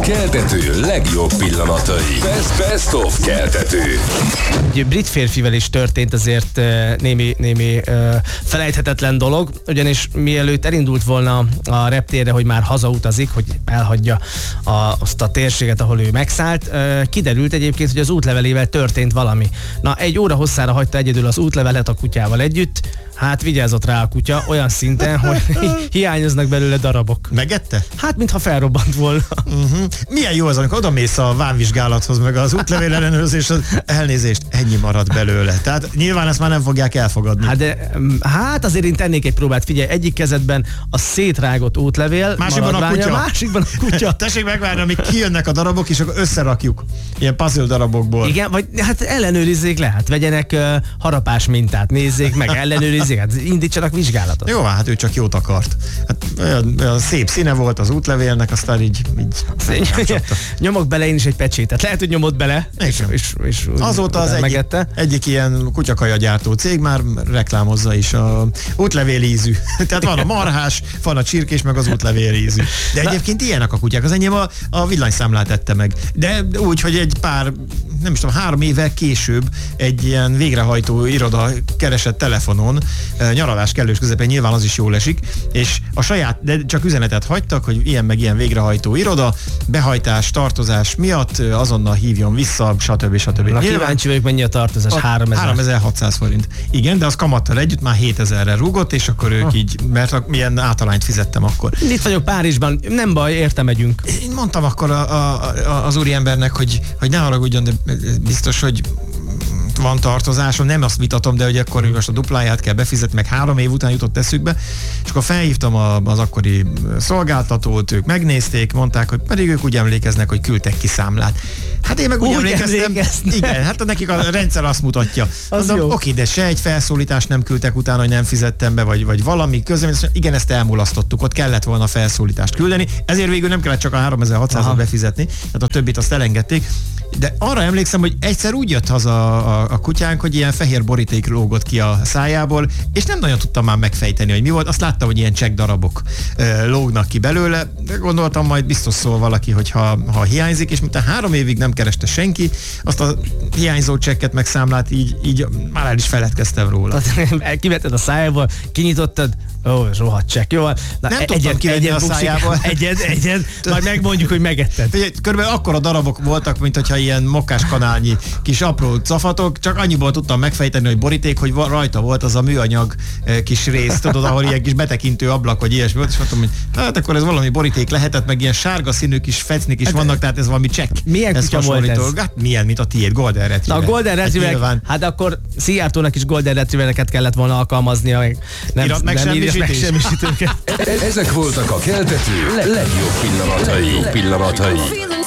keltető legjobb pillanatai. Best of keltető. Egy brit férfivel is történt azért némi felejthetetlen dolog, ugyanis mielőtt elindult volna a reptérre, hogy már hazautazik, hogy elhagyja azt a térséget, ahol ő megszállt, kiderült egyébként, hogy az útlevelével történt valami. Na, 1 óra hosszára hagyta egyedül az útlevelet a kutyával együtt. Hát vigyázott rá a kutya olyan szinten, hogy hiányoznak belőle darabok. Megette? Hát, mintha felrobbant volna. Milyen jó az, amikor odamész a vámvizsgálathoz, meg az útlevél ellenőrzés, elnézést, ennyi marad belőle. Tehát nyilván ezt már nem fogják elfogadni. Hát azért én tennék egy próbát. Figyelj, egyik kezedben a szétrágott útlevél, másikban a kutya. Másikban a kutya. Tessék megvárni, amíg kijönnek a darabok, és akkor összerakjuk. Ilyen puzzle darabokból. Igen, vagy hát ellenőrizzék le, hát vegyenek harapás mintát, nézzék meg, ellenőrizzék. Hát indítsanak vizsgálatot. Jó, hát ő csak jót akart. Hát olyan szép színe volt az útlevélnek, aztán így nyomok bele én is egy pecsétet. Lehet, hogy nyomott bele, és azóta az egyik ilyen kutyakajagyártó cég már reklámozza is a útlevél ízű. Tehát van a marhás, van a csirkés, meg az útlevél ízű. De egyébként ilyenek a kutyák. Az enyém a villanyszámlát ette meg. De úgy, hogy egy pár, nem is tudom, 3 évvel később egy ilyen végrehajtó iroda keresett telefonon, nyaralás kellős közepén, nyilván az is jól esik, és a saját, de csak üzenetet hagytak, hogy ilyen meg ilyen végrehajtó iroda, behajtás, tartozás miatt azonnal hívjon vissza, stb. Na, kíváncsi vagyok, mennyi a tartozás? 3600 forint. Igen, de az kamattal együtt már 7000-re rúgott, és akkor ők így, mert milyen általányt fizettem akkor. Itt vagyok Párizsban, nem baj, érte megyünk. Én mondtam akkor az úriembernek, hogy ne haragudjon, de biztos, hogy van tartozásom, nem azt vitatom, de hogy akkor most a dupláját kell befizetni, meg 3 év után jutott eszükbe, és akkor felhívtam az akkori szolgáltatót, ők megnézték, mondták, hogy pedig ők úgy emlékeznek, hogy küldtek ki számlát. Hát én meg úgy emlékeztem. Igen, hát nekik a rendszer azt mutatja. Oké, de se egy felszólítást nem küldtek utána, hogy nem fizettem be, vagy valami közlemény. Igen, ezt elmulasztottuk, ott kellett volna felszólítást küldeni, ezért végül nem kellett csak a 3600-at befizetni, tehát a többit azt elengedték. De arra emlékszem, hogy egyszer úgy jött haza a kutyánk, hogy ilyen fehér boríték lógott ki a szájából, és nem nagyon tudtam már megfejteni, hogy mi volt. Azt láttam, hogy ilyen csekk darabok lógnak ki belőle, de gondoltam, majd biztos szól valaki, hogy ha hiányzik, és miután 3 évig nem kereste senki, azt a hiányzó csekket meg számlát így már el is feledkeztem róla. Kivetted a szájából, kinyitottad, rohadt csekk, jó? Nem tudtam kivenni a szájából. Egyed, majd megmondjuk, hogy megetted. Körülbelül akkora darabok voltak, mint hogyha ilyen mokkáskanálnyi kis apró cafatok, csak annyiból tudtam megfejteni, hogy boríték, hogy rajta volt az a műanyag kis rész, tudod, ahol ilyen kis betekintő ablak, vagy ilyesmi volt, és mondtam, hogy hát akkor ez valami boríték lehetett, meg ilyen sárga színű kis fecnik is vannak, tehát ez valami csekk. Milyen kutya volt ez? Hát milyen, mint a tiéd, Golden Retriever. Na, a Golden Retriever, hát akkor Szijjártónak is Golden Retrievereket kellett volna alkalmaznia, nem Ezek voltak a keltető legjobb pillanatai.